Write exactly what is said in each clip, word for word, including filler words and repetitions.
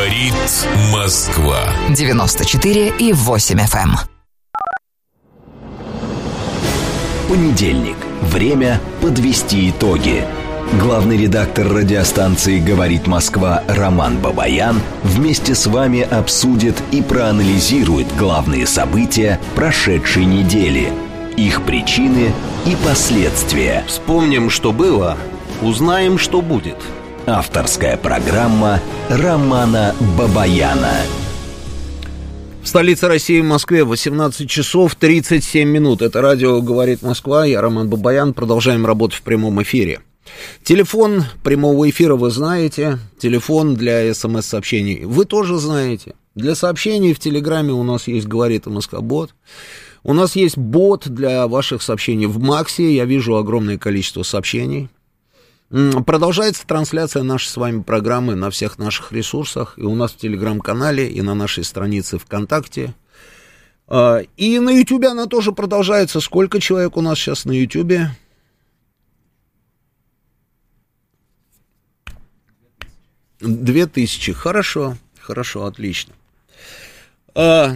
Говорит Москва. девяносто четыре и восемь эф эм. Понедельник. Время подвести итоги. Главный редактор радиостанции «Говорит Москва» Роман Бабаян вместе с вами обсудит и проанализирует главные события прошедшей недели, их причины и последствия. Вспомним, что было, узнаем, что будет. Авторская программа Романа Бабаяна. В столице России, в Москве, восемнадцать часов тридцать семь минут. Это радио «Говорит Москва», я Роман Бабаян. Продолжаем работать в прямом эфире. Телефон прямого эфира вы знаете, телефон для смс-сообщений вы тоже знаете. Для сообщений в Телеграме у нас есть «Говорит МСК-бот». У нас есть бот для ваших сообщений в Максе, я вижу огромное количество сообщений. Продолжается трансляция нашей с вами программы на всех наших ресурсах, и у нас в Телеграм-канале, и на нашей странице ВКонтакте. И на Ютубе она тоже продолжается. Сколько человек у нас сейчас на Ютубе? Две тысячи. Хорошо, хорошо, отлично. А...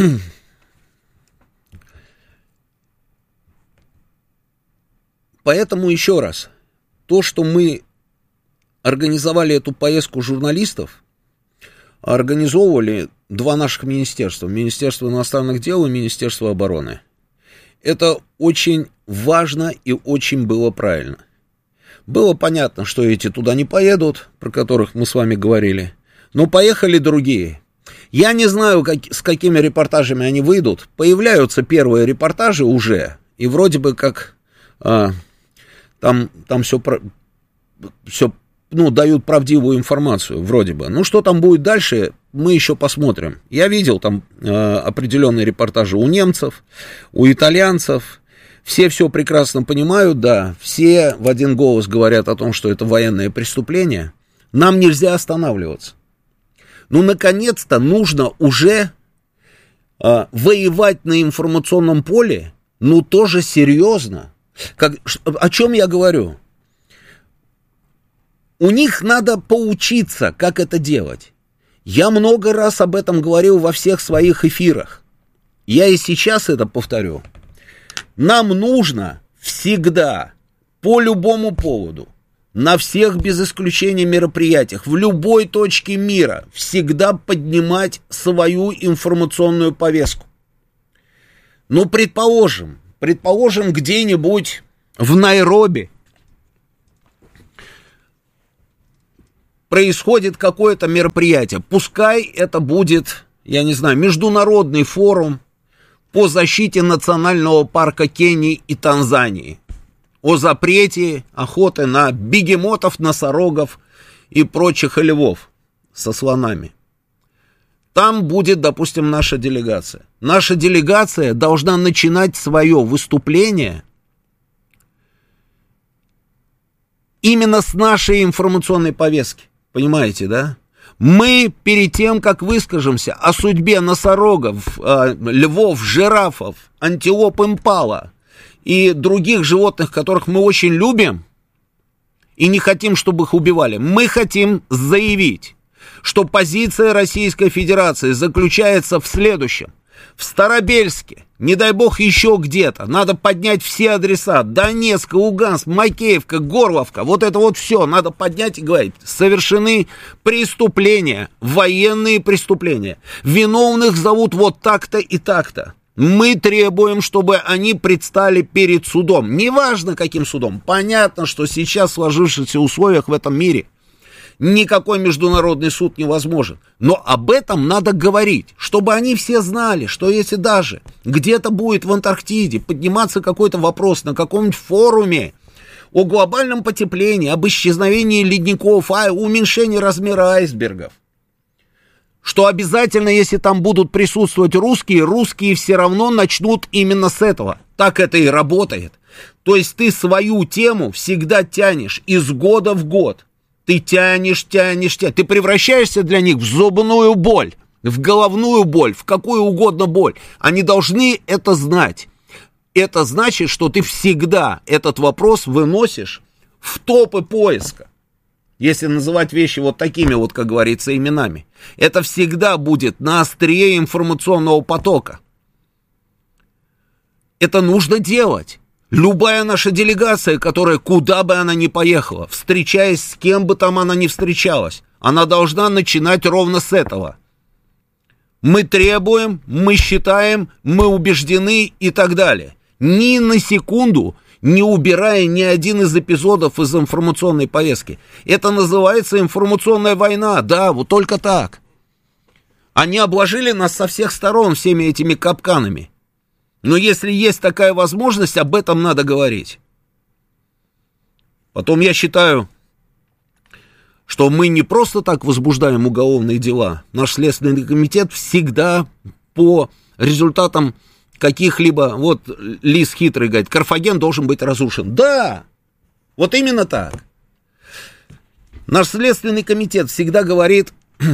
Поэтому еще раз, то, что мы организовали эту поездку журналистов, организовывали два наших министерства, Министерство иностранных дел и Министерство обороны. Это очень важно и очень было правильно. Было понятно, что эти туда не поедут, про которых мы с вами говорили, но поехали другие. Я не знаю, как, с какими репортажами они выйдут. Появляются первые репортажи уже, и вроде бы как а, там, там все, все ну, дают правдивую информацию, вроде бы. Ну, что там будет дальше, мы еще посмотрим. Я видел там а, определенные репортажи у немцев, у итальянцев. Все все прекрасно понимают, да, все в один голос говорят о том, что это военное преступление. Нам нельзя останавливаться. Ну, наконец-то нужно уже а, воевать на информационном поле, ну, тоже серьезно. Как, о чем я говорю? У них надо поучиться, как это делать. Я много раз об этом говорил во всех своих эфирах. Я и сейчас это повторю. Нам нужно всегда, по любому поводу, на всех без исключения мероприятиях, в любой точке мира, всегда поднимать свою информационную повестку. Ну, предположим, предположим, где-нибудь в Найроби происходит какое-то мероприятие. Пускай это будет, я не знаю, международный форум по защите национального парка Кении и Танзании, о запрете охоты на бегемотов, носорогов и прочих львов со слонами. Там будет, допустим, наша делегация. Наша делегация должна начинать свое выступление именно с нашей информационной повестки. Понимаете, да? Мы перед тем, как выскажемся о судьбе носорогов, э, львов, жирафов, антилоп импала и других животных, которых мы очень любим и не хотим, чтобы их убивали, мы хотим заявить, что позиция Российской Федерации заключается в следующем. В Старобельске, не дай бог еще где-то, надо поднять все адреса. Донецк, Луганск, Макеевка, Горловка, вот это вот все надо поднять и говорить. Совершены преступления, военные преступления. Виновных зовут вот так-то и так-то. Мы требуем, чтобы они предстали перед судом. Неважно, каким судом. Понятно, что сейчас в сложившихся условиях в этом мире никакой международный суд невозможен. Но об этом надо говорить, чтобы они все знали, что если даже где-то будет в Антарктиде подниматься какой-то вопрос на каком-нибудь форуме о глобальном потеплении, об исчезновении ледников, о уменьшении размера айсбергов, что обязательно, если там будут присутствовать русские, русские все равно начнут именно с этого. Так это и работает. То есть ты свою тему всегда тянешь из года в год. Ты тянешь, тянешь, тянешь. Ты превращаешься для них в зубную боль, в головную боль, в какую угодно боль. Они должны это знать. Это значит, что ты всегда этот вопрос выносишь в топы поиска. если называть вещи вот такими вот, как говорится, именами. Это всегда будет на острие информационного потока. Это нужно делать. Любая наша делегация, которая куда бы она ни поехала, встречаясь с кем бы там она ни встречалась, она должна начинать ровно с этого. Мы требуем, мы считаем, мы убеждены и так далее. Ни на секунду не убирая ни один из эпизодов из информационной повестки. Это называется информационная война, да, вот только так. Они обложили нас со всех сторон всеми этими капканами. Но если есть такая возможность, об этом надо говорить. Потом я считаю, что мы не просто так возбуждаем уголовные дела. Наш Следственный комитет всегда по результатам каких-либо... Вот Лис хитрый говорит, Карфаген должен быть разрушен. Да, вот именно так. Наш Следственный комитет всегда говорит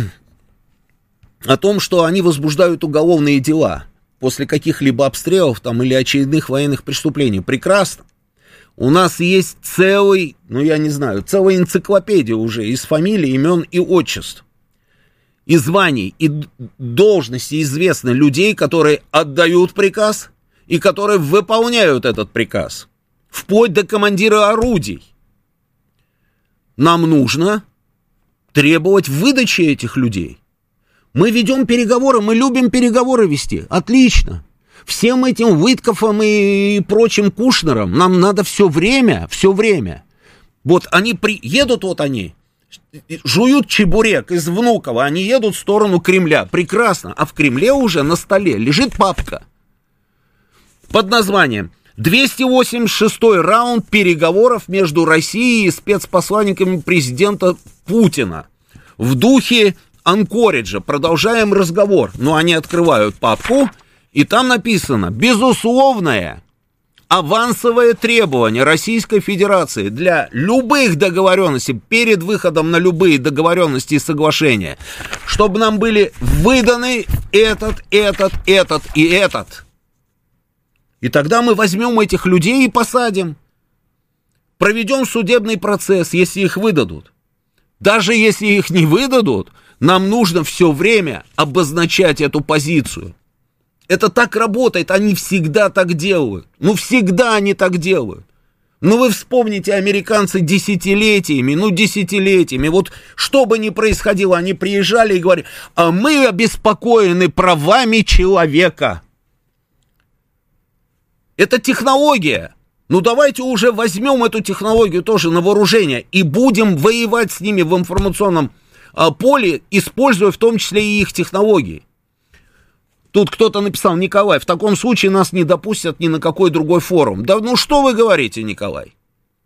о том, что они возбуждают уголовные дела после каких-либо обстрелов там, или очередных военных преступлений. Прекрасно. У нас есть целый, ну я не знаю, целая энциклопедия уже из фамилий, имен и отчеств, и званий, и должностей известны людей, которые отдают приказ и которые выполняют этот приказ, вплоть до командира орудий. Нам нужно требовать выдачи этих людей. Мы ведем переговоры, мы любим переговоры вести, отлично. Всем этим Витковым и прочим Кушнерам нам надо все время, все время. Вот они приедут, вот они, жуют чебурек из Внуково, они едут в сторону Кремля, прекрасно. А в Кремле уже на столе лежит папка под названием двести восемьдесят шестой раунд переговоров между Россией и спецпосланниками президента Путина в духе Анкориджа. Продолжаем разговор. Но они открывают папку, и там написано: безусловное авансовое требование Российской Федерации для любых договоренностей, перед выходом на любые договоренности и соглашения, чтобы нам были выданы этот, этот, этот и этот. И тогда мы возьмем этих людей и посадим. Проведем судебный процесс, если их выдадут. Даже если их не выдадут, нам нужно все время обозначать эту позицию. Это так работает, они всегда так делают. Ну, всегда они так делают. Ну, вы вспомните, американцы десятилетиями, ну, десятилетиями, вот что бы ни происходило, они приезжали и говорили: а мы обеспокоены правами человека. Это технология. Ну, давайте уже возьмем эту технологию тоже на вооружение и будем воевать с ними в информационном а, поле, используя в том числе и их технологии. Тут кто-то написал: Николай, в таком случае нас не допустят ни на какой другой форум. Да ну что вы говорите, Николай?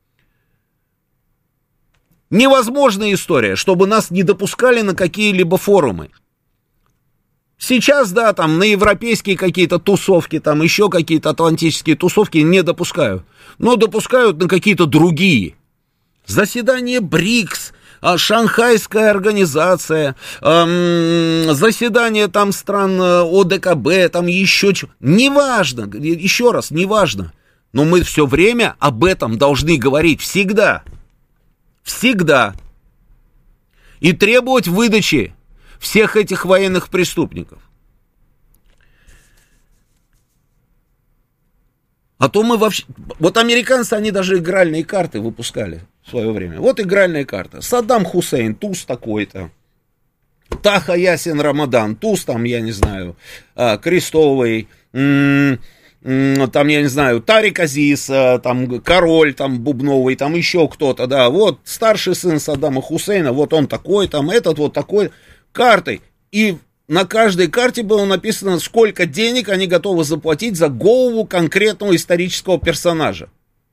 Невозможная история, чтобы нас не допускали на какие-либо форумы. Сейчас, да, там на европейские какие-то тусовки, там еще какие-то атлантические тусовки не допускают. Но допускают на какие-то другие. Заседание БРИКС, Шанхайская организация, эм, заседание там стран ОДКБ, там еще что. Неважно, еще раз, неважно. Но мы все время об этом должны говорить всегда. Всегда. И требовать выдачи всех этих военных преступников. А то мы вообще... Вот американцы, они даже игральные карты выпускали в свое время. Вот игральная карта. Саддам Хусейн, туз такой-то. Таха Ясин Рамадан, туз там, я не знаю, крестовый. М- м- там, я не знаю, Тарик Азиз, там, король, там, бубновый, там еще кто-то, да. Вот старший сын Саддама Хусейна, вот он такой, там, этот вот такой... картой, и на каждой карте было написано, сколько денег они готовы заплатить за голову конкретного исторического персонажа.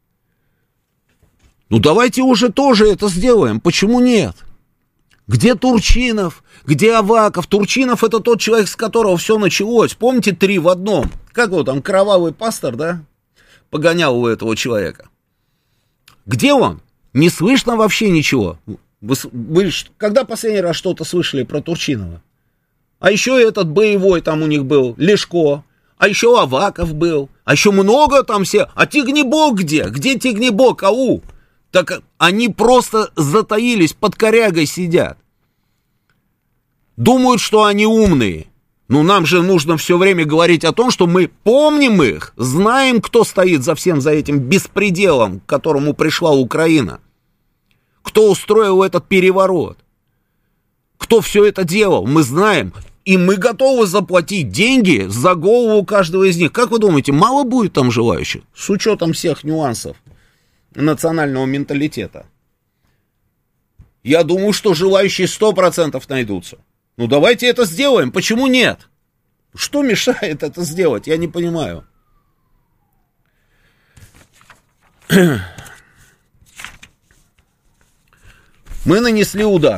Ну давайте уже тоже это сделаем, почему нет? Где Турчинов, где Аваков? Турчинов — это тот человек, с которого все началось, помните, три в одном, как вот там, кровавый пастор, да, погонял у этого человека. Где он? Не слышно вообще ничего. Вы, вы когда последний раз что-то слышали про Турчинова? А еще этот боевой там у них был, Лешко. А еще Аваков был. А еще много там все. А Тигнебок где? Где Тигнебок, ау? Так они просто затаились, под корягой сидят. Думают, что они умные. Ну, нам же нужно все время говорить о том, что мы помним их, знаем, кто стоит за всем, за этим беспределом, к которому пришла Украина. Кто устроил этот переворот. Кто все это делал, мы знаем. И мы готовы заплатить деньги за голову каждого из них. Как вы думаете, мало будет там желающих? С учетом всех нюансов национального менталитета. Я думаю, что желающие сто процентов найдутся. Ну, давайте это сделаем. Почему нет? Что мешает это сделать? Я не понимаю. Мы нанесли удар.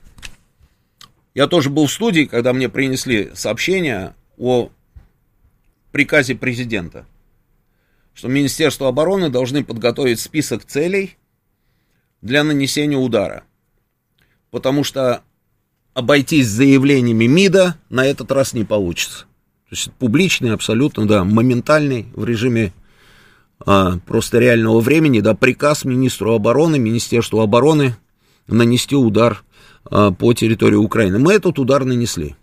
Я тоже был в студии, когда мне принесли сообщение о приказе президента, что Министерство обороны должны подготовить список целей для нанесения удара. Потому что обойтись заявлениями МИДа на этот раз не получится. То есть публичный, абсолютно, да, моментальный, в режиме а, просто реального времени, да, приказ министру обороны, Министерству обороны нанести удар а, по территории Украины. Мы этот удар нанесли.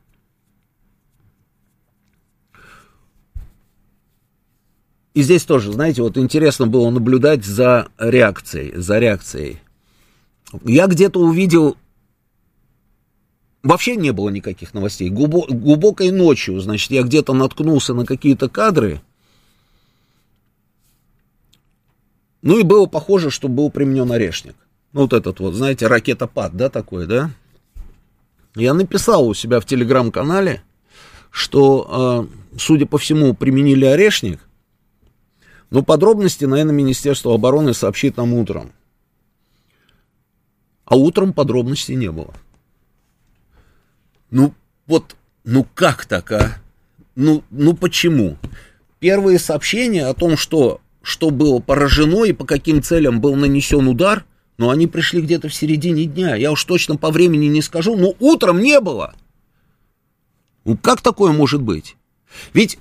И здесь тоже, знаете, вот интересно было наблюдать за реакцией, за реакцией. Я где-то увидел... Вообще не было никаких новостей. Глубокой ночью, значит, я где-то наткнулся на какие-то кадры. Ну и было похоже, что был применен орешник. Ну вот этот вот, знаете, ракетопад, да, такой, да? Я написал у себя в телеграм-канале, что, судя по всему, применили орешник. Но подробности, наверное, Министерство обороны сообщит нам утром. А утром подробностей не было. Ну, вот, ну как так, а? Ну, ну почему? Первые сообщения о том, что, что было поражено и по каким целям был нанесен удар, ну, они пришли где-то в середине дня. Я уж точно по времени не скажу, но утром не было. Ну, как такое может быть? Ведь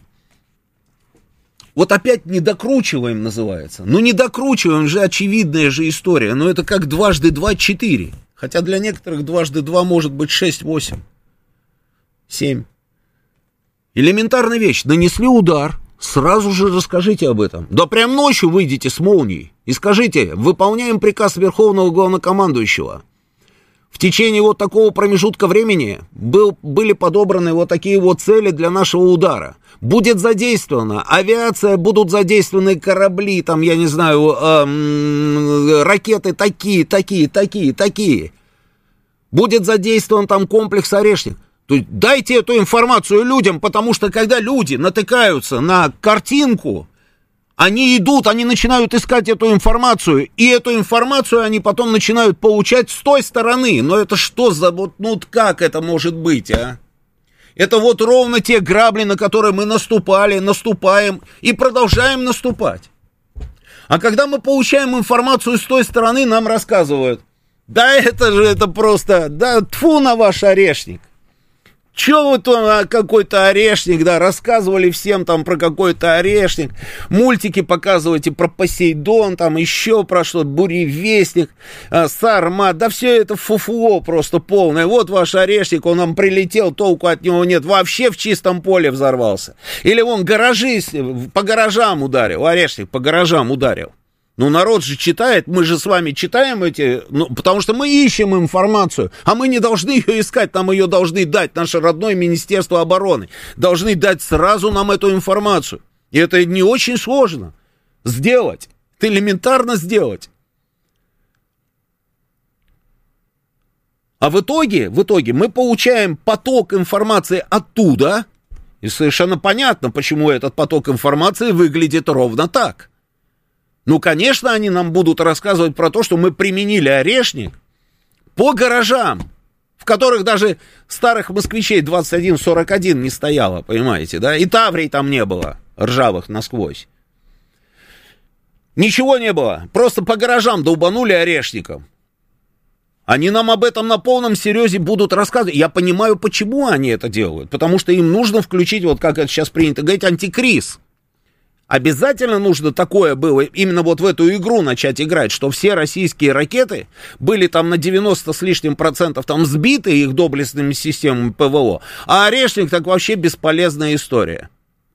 вот опять не докручиваем называется. Ну, не докручиваем же, очевидная же история. Но это как дважды два четыре. Хотя для некоторых дважды два может быть шесть-восемь. семь. Элементарная вещь. Нанесли удар, сразу же расскажите об этом. Да прям ночью выйдите с молнией и скажите: выполняем приказ Верховного Главнокомандующего. В течение вот такого промежутка времени был, были подобраны вот такие вот цели для нашего удара. Будет задействована авиация, будут задействованы корабли, там, я не знаю, э, ракеты такие, такие, такие, такие. Будет задействован там комплекс «Орешник». То есть дайте эту информацию людям, потому что когда люди натыкаются на картинку, они идут, они начинают искать эту информацию, и эту информацию они потом начинают получать с той стороны. Но это что за, вот, ну как это может быть, а? Это вот ровно те грабли, на которые мы наступали, наступаем и продолжаем наступать. А когда мы получаем информацию с той стороны, нам рассказывают: да это же, это просто, да тьфу на ваш орешник. Че вы там, какой-то орешник, да, рассказывали всем там про какой-то орешник, мультики показываете про Посейдон, там еще про что, Буревестник, Сармат, да все это фуфло просто полное. Вот ваш орешник, он нам прилетел, толку от него нет, вообще в чистом поле взорвался. Или вон гаражи, по гаражам ударил, орешник по гаражам ударил. Ну, народ же читает, мы же с вами читаем эти, ну, потому что мы ищем информацию, а мы не должны ее искать, нам ее должны дать, наше родное Министерство обороны, должны дать сразу нам эту информацию. И это не очень сложно сделать, это элементарно сделать. А в итоге, в итоге мы получаем поток информации оттуда, и совершенно понятно, почему этот поток информации выглядит ровно так. Ну, конечно, они нам будут рассказывать про то, что мы применили орешник по гаражам, в которых даже старых москвичей двадцать один сорок один не стояло, понимаете, да? И таврий там не было, ржавых насквозь. Ничего не было, просто по гаражам долбанули орешником. Они нам об этом на полном серьезе будут рассказывать. Я понимаю, почему они это делают. Потому что им нужно включить, вот как это сейчас принято говорить, антикриз. Обязательно нужно такое было, именно вот в эту игру начать играть, что все российские ракеты были там на девяносто с лишним процентов там сбиты их доблестными системами ПВО, а Орешник так вообще бесполезная история.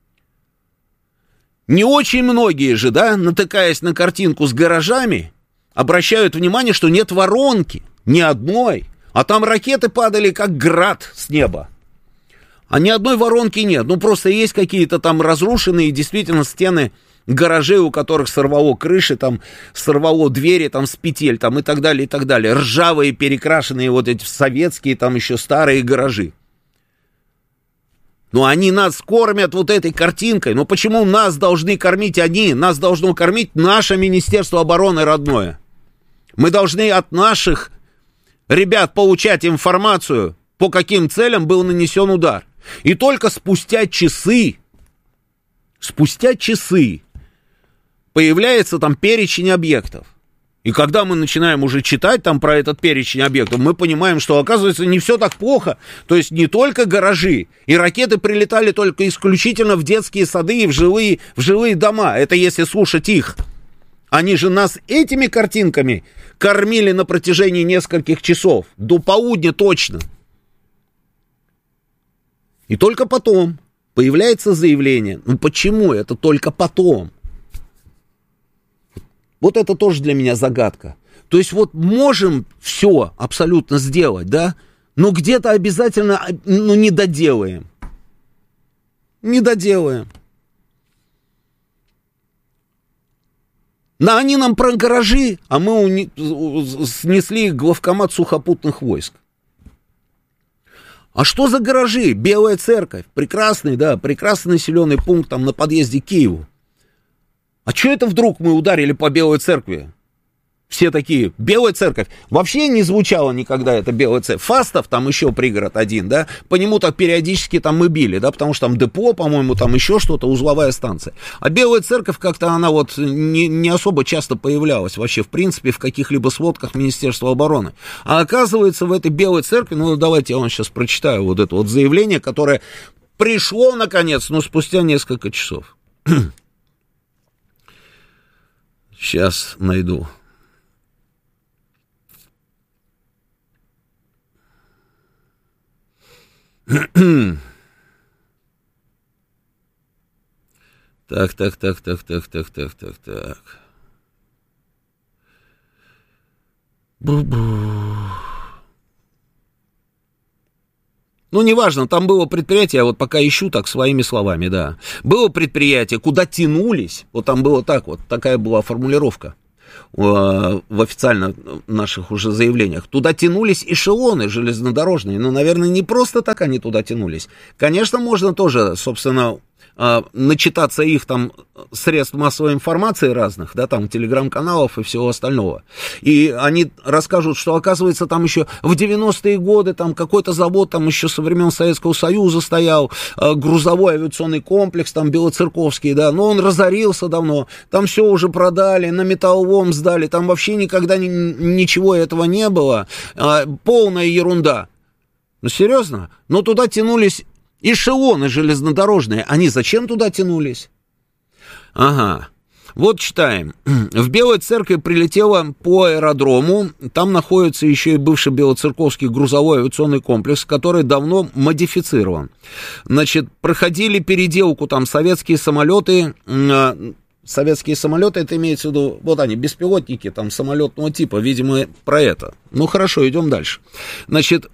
Не очень многие же, да, натыкаясь на картинку с гаражами, обращают внимание, что нет воронки, ни одной, а там ракеты падали как град с неба. А ни одной воронки нет, ну просто есть какие-то там разрушенные действительно стены гаражей, у которых сорвало крыши, там сорвало двери там с петель, там и так далее, и так далее. Ржавые, перекрашенные вот эти советские там еще старые гаражи. Но они нас кормят вот этой картинкой. Но почему нас должны кормить они? Нас должно кормить наше Министерство обороны родное. Мы должны от наших ребят получать информацию, по каким целям был нанесен удар. И только спустя часы, спустя часы появляется там перечень объектов. И когда мы начинаем уже читать там про этот перечень объектов, мы понимаем, что, оказывается, не все так плохо. То есть не только гаражи, и ракеты прилетали только исключительно в детские сады и в жилые, в жилые дома. Это если слушать их. Они же нас этими картинками кормили на протяжении нескольких часов. До полудня точно. И только потом появляется заявление. Ну почему это только потом? Вот это тоже для меня загадка. То есть вот можем все абсолютно сделать, да? Но где-то обязательно, ну, не доделаем. Не доделаем. Да, они нам про гаражи, а мы уни... снесли главкомат сухопутных войск. А что за гаражи? Белая церковь. Прекрасный, да, прекрасный населенный пункт там на подъезде к Киеву. А что это вдруг мы ударили по Белой церкви? Все такие, Белая церковь. Вообще не звучало никогда это Белая церковь. Фастов, там еще пригород один, да, по нему так периодически там мы били, да, потому что там депо, по-моему, там еще что-то, узловая станция. А Белая церковь как-то она вот не, не особо часто появлялась вообще, в принципе, в каких-либо сводках Министерства обороны. А оказывается, в этой Белой церкви, ну, давайте я вам сейчас прочитаю вот это вот заявление, которое пришло, наконец, но спустя несколько часов. Сейчас найду. Так, так, так, так, так, так, так, так, так. Бу-бу. Ну, неважно, там было предприятие, я вот пока ищу так своими словами, да. Было предприятие, куда тянулись, вот там было так вот, такая была формулировка в официально наших уже заявлениях. Туда тянулись эшелоны железнодорожные, но, наверное, не просто так они туда тянулись. Конечно, можно тоже, собственно, начитаться их там средств массовой информации разных, да, там телеграм-каналов и всего остального. И они расскажут, что, оказывается, там еще в девяностые годы там какой-то завод там еще со времен Советского Союза стоял, грузовой авиационный комплекс, там Белоцерковский, да, но он разорился давно, там все уже продали, на металлолом сдали, там вообще никогда ни, ничего этого не было, полная ерунда. Ну, серьезно? Но туда тянулись эшелоны железнодорожные, они зачем туда тянулись? Ага, вот читаем. В Белой церкви прилетело по аэродрому, там находится еще и бывший Белоцерковский грузовой авиационный комплекс, который давно модифицирован. Значит, проходили переделку там советские самолеты, советские самолеты, это имеется в виду, вот они, беспилотники там самолетного типа, видимо, про это. Ну, хорошо, идем дальше. Значит,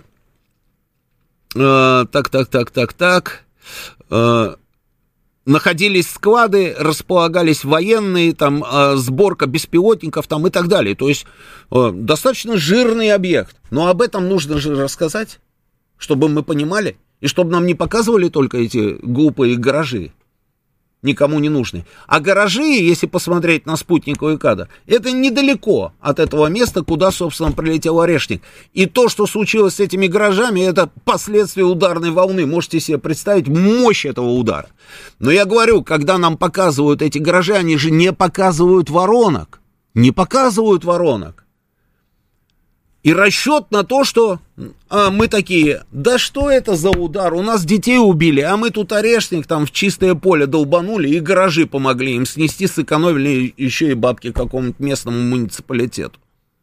Uh, так, так, так, так, так. Uh, находились склады, располагались военные, там, uh, сборка беспилотников, там, и так далее. То есть, uh, достаточно жирный объект. Но об этом нужно же рассказать, чтобы мы понимали, и чтобы нам не показывали только эти глупые гаражи, никому не нужны. А гаражи, если посмотреть на спутниковый кадр, это недалеко от этого места, куда, собственно, прилетел Орешник. И то, что случилось с этими гаражами, это последствия ударной волны. Можете себе представить мощь этого удара. Но я говорю, когда нам показывают эти гаражи, они же не показывают воронок. Не показывают воронок. И расчет на то, что а, мы такие, да что это за удар, у нас детей убили, а мы тут орешник там в чистое поле долбанули и гаражи помогли им снести, сэкономили еще и бабки какому-нибудь местному муниципалитету.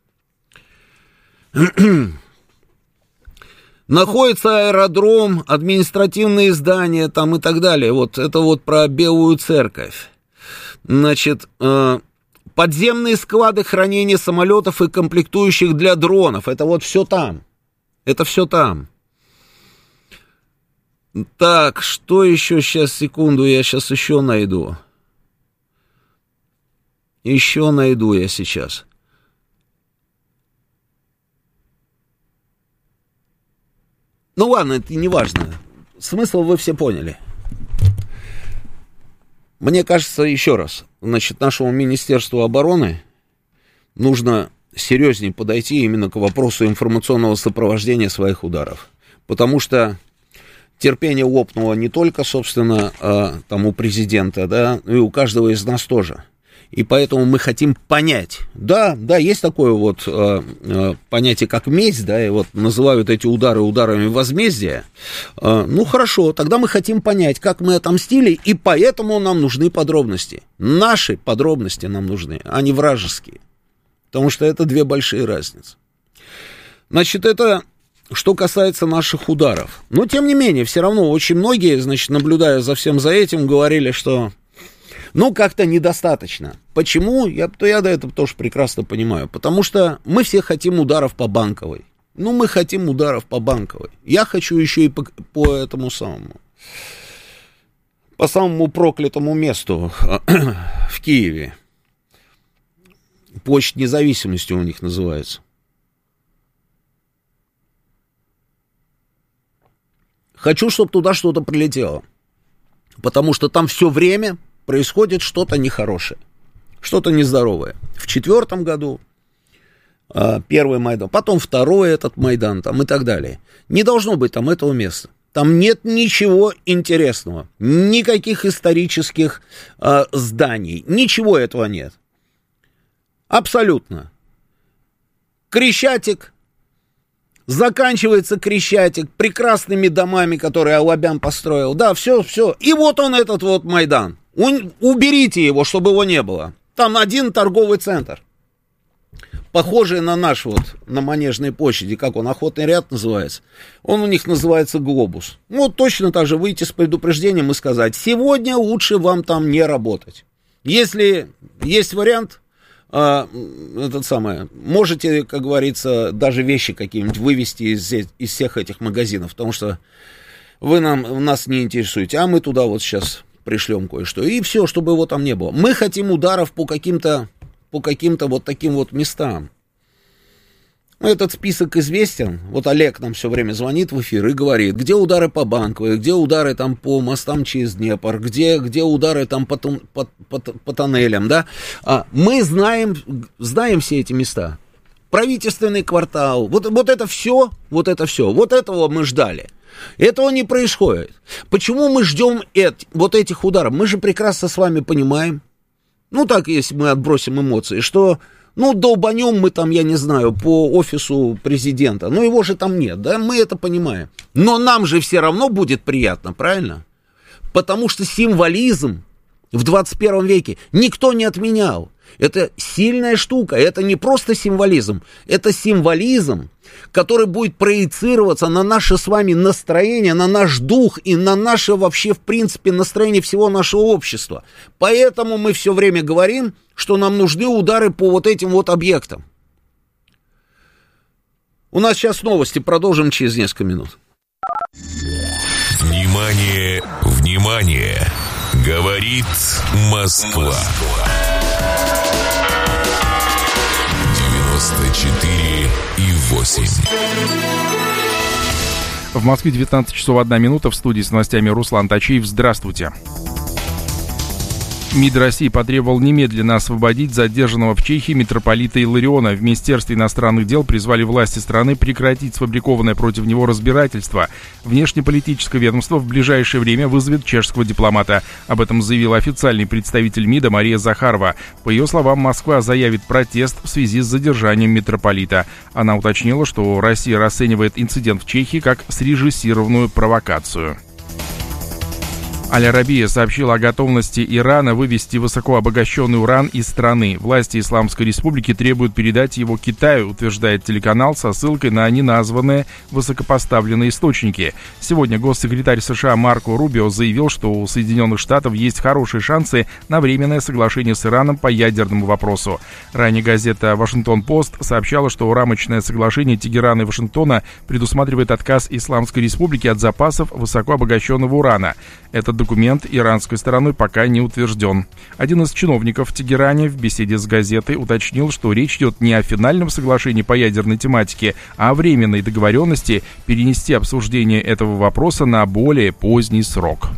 Находится аэродром, административные здания там и так далее. Вот это вот про Белую церковь. Значит, э, подземные склады хранения самолетов и комплектующих для дронов. Это вот все там. Это все там. Так, что еще сейчас, секунду, я сейчас еще найду. Еще найду я сейчас. Ну ладно, это не важно. Смысл вы все поняли. Мне кажется, еще раз, значит, нашему Министерству обороны нужно серьезнее подойти именно к вопросу информационного сопровождения своих ударов. Потому что терпение лопнуло не только, собственно, там у президента, да, но и у каждого из нас тоже. И поэтому мы хотим понять, да, да, есть такое вот э, э, понятие, как месть, да, и вот называют эти удары ударами возмездия. Э, ну, хорошо, тогда мы хотим понять, как мы отомстили, и поэтому нам нужны подробности. Наши подробности нам нужны, а не вражеские. Потому что это две большие разницы. Значит, это что касается наших ударов. Но, тем не менее, все равно очень многие, значит, наблюдая за всем за этим, говорили, что... Ну, как-то недостаточно. Почему? Я, то я до этого тоже прекрасно понимаю. Потому что мы все хотим ударов по Банковой. Ну, мы хотим ударов по Банковой. Я хочу еще и по, по этому самому, по самому проклятому месту в Киеве. Площадь Независимости у них называется. Хочу, чтобы туда что-то прилетело. Потому что там все время... происходит что-то нехорошее, что-то нездоровое. В четвертом году а, первый Майдан, потом второй этот Майдан там, и так далее. Не должно быть там этого места. Там нет ничего интересного, никаких исторических а, зданий, ничего этого нет. Абсолютно. Крещатик, заканчивается Крещатик прекрасными домами, которые Алабян построил. Да, все, все. И вот он, этот вот Майдан. Уберите его, чтобы его не было. Там один торговый центр, похожий на наш вот, на Манежной площади, как он, Охотный ряд называется. Он у них называется Глобус. Ну, точно так же выйти с предупреждением и сказать, сегодня лучше вам там не работать. Если есть вариант, а, этот самый, можете, как говорится, даже вещи какие-нибудь вывести из, из всех этих магазинов, потому что вы нам, нас не интересуете, а мы туда вот сейчас... пришлем кое-что, и все, чтобы его там не было. Мы хотим ударов по каким-то, по каким-то вот таким вот местам. Этот список известен. Вот Олег нам все время звонит в эфир и говорит, где удары по Банковой, где удары там по мостам через Днепр, где, где удары там по, по, по, по тоннелям, да. А мы знаем, знаем все эти места. Правительственный квартал, вот, вот это все, вот это все, вот этого мы ждали. Этого не происходит. Почему мы ждем эт, вот этих ударов? Мы же прекрасно с вами понимаем, ну так, если мы отбросим эмоции, что, ну, долбанем мы там, я не знаю, по офису президента, но его же там нет, да, мы это понимаем. Но нам же все равно будет приятно, правильно? Потому что символизм в двадцать первом веке никто не отменял. Это сильная штука, это не просто символизм, это символизм, который будет проецироваться на наше с вами настроение, на наш дух и на наше вообще, в принципе, настроение всего нашего общества. Поэтому мы все время говорим, что нам нужны удары по вот этим вот объектам. У нас сейчас новости, продолжим через несколько минут. Внимание, внимание, говорит Москва. девяносто четыре и восемь. В Москве девятнадцать часов одна минута. В студии с новостями Руслан Тачиев. Здравствуйте. МИД России потребовал немедленно освободить задержанного в Чехии митрополита Иллариона. В Министерстве иностранных дел призвали власти страны прекратить сфабрикованное против него разбирательство. Внешнеполитическое ведомство в ближайшее время вызовет чешского дипломата. Об этом заявила официальный представитель МИДа Мария Захарова. По ее словам, Москва заявит протест в связи с задержанием митрополита. Она уточнила, что Россия расценивает инцидент в Чехии как срежиссированную провокацию. Аль-Арабия сообщила о готовности Ирана вывести высокообогащенный уран из страны. Власти Исламской Республики требуют передать его Китаю, утверждает телеканал со ссылкой на неназванные высокопоставленные источники. Сегодня госсекретарь США Марко Рубио заявил, что у Соединенных Штатов есть хорошие шансы на временное соглашение с Ираном по ядерному вопросу. Ранее газета «Вашингтон-Пост» сообщала, что рамочное соглашение Тегерана и Вашингтона предусматривает отказ Исламской Республики от запасов высокообогащенного урана. Этот документ иранской стороной пока не утвержден. Один из чиновников в Тегеране в беседе с газетой уточнил, что речь идет не о финальном соглашении по ядерной тематике, а о временной договоренности перенести обсуждение этого вопроса на более поздний срок.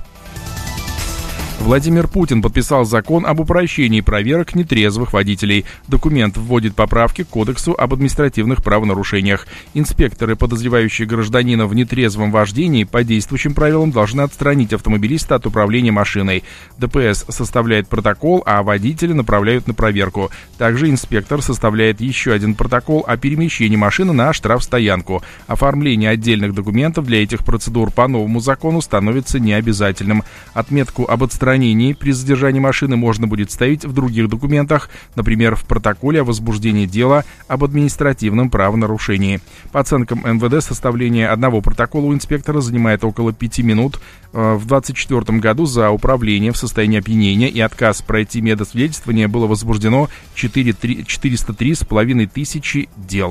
Владимир Путин подписал закон об упрощении проверок нетрезвых водителей. Документ вводит поправки к Кодексу об административных правонарушениях. Инспекторы, подозревающие гражданина в нетрезвом вождении, по действующим правилам должны отстранить автомобилиста от управления машиной. ДПС составляет протокол, а водителя направляют на проверку. Также инспектор составляет еще один протокол о перемещении машины на штрафстоянку. Оформление отдельных документов для этих процедур по новому закону становится необязательным. Отметку об отстранении при задержании машины можно будет ставить в других документах, например, в протоколе о возбуждении дела об административном правонарушении. По оценкам эм вэ дэ, составление одного протокола у инспектора занимает около пяти минут. В двадцать четвёртом году за управление в состоянии опьянения и отказ пройти медосвидетельствование было возбуждено четыреста три с половиной тысячи дел.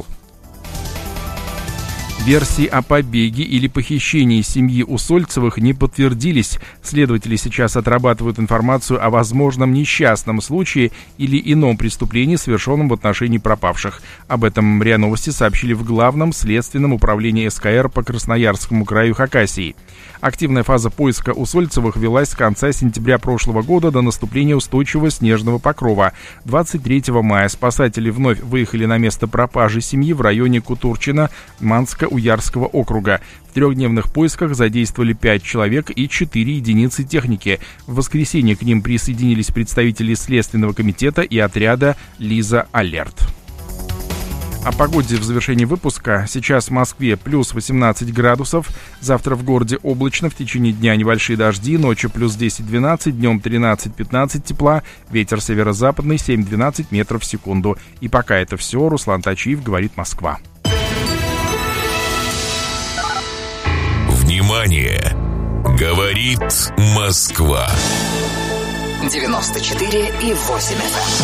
Версии о побеге или похищении семьи Усольцевых не подтвердились. Следователи сейчас отрабатывают информацию о возможном несчастном случае или ином преступлении, совершенном в отношении пропавших. Об этом РИА Новости сообщили в Главном следственном управлении эс ка эр по Красноярскому краю Хакасии. Активная фаза поиска Усольцевых велась с конца сентября прошлого года до наступления устойчивого снежного покрова. двадцать третьего мая спасатели вновь выехали на место пропажи семьи в районе Кутурчина Манско-Уярского округа. В трехдневных поисках задействовали пять человек и четыре единицы техники. В воскресенье к ним присоединились представители Следственного комитета и отряда «Лиза Алерт». О погоде в завершении выпуска. Сейчас в Москве плюс восемнадцать градусов. Завтра в городе облачно, в течение дня небольшие дожди. Ночью плюс десять-двенадцать, днем тринадцать-пятнадцать тепла. Ветер северо-западный семь-двенадцать метров в секунду. И пока это все. Руслан Тачиев, говорит Москва. Внимание! Говорит Москва. девяносто четыре и восемь эф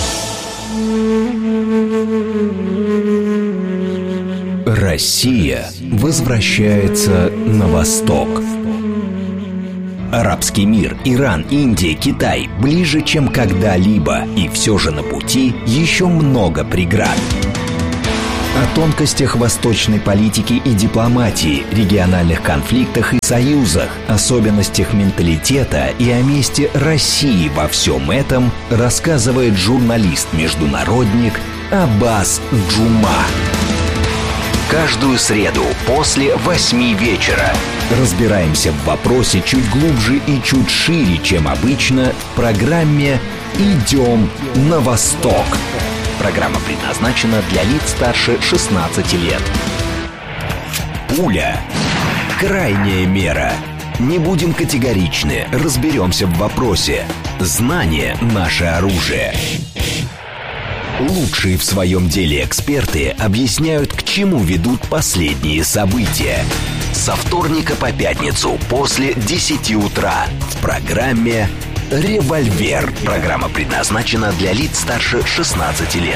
эм. Россия возвращается на восток. Арабский мир, Иран, Индия, Китай ближе, чем когда-либо. И все же на пути еще много преград. О тонкостях восточной политики и дипломатии, региональных конфликтах и союзах, особенностях менталитета и о месте России во всем этом рассказывает журналист-международник Аббас Джума. Каждую среду после восьми вечера разбираемся в вопросе чуть глубже и чуть шире, чем обычно, в программе «Идем на восток». Программа предназначена для лиц старше шестнадцати лет. Пуля. Крайняя мера. Не будем категоричны, разберемся в вопросе. Знание – наше оружие. Лучшие в своем деле эксперты объясняют, к чему ведут последние события. Со вторника по пятницу после десяти утра в программе «Револьвер». Программа предназначена для лиц старше шестнадцати лет.